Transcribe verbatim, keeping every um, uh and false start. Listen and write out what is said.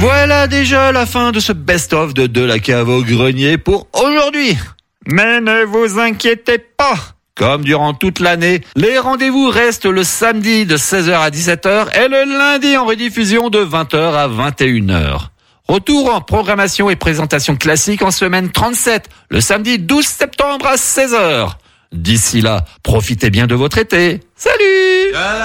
Voilà déjà la fin de ce best-of de De la cave au grenier pour aujourd'hui. Mais ne vous inquiétez pas, comme durant toute l'année, les rendez-vous restent le samedi de seize heures à dix-sept heures et le lundi en rediffusion de vingt heures à vingt et une heures. Retour en programmation et présentation classique en semaine trente-sept, le samedi douze septembre à seize heures. D'ici là, profitez bien de votre été. Salut!